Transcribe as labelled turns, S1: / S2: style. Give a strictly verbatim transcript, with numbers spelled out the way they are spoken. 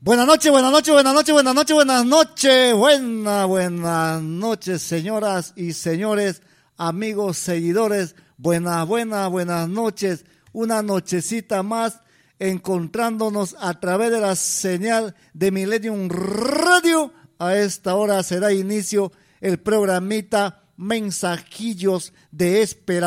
S1: Buenas noches, buenas noches, buenas noches, buenas noches, buenas noches, buenas, buenas noches, señoras y señores, amigos, seguidores, buenas, buenas, buenas noches, una nochecita más, encontrándonos a través de la señal de Millennium Radio. A esta hora será inicio el programita Mensajillos de Esperanza.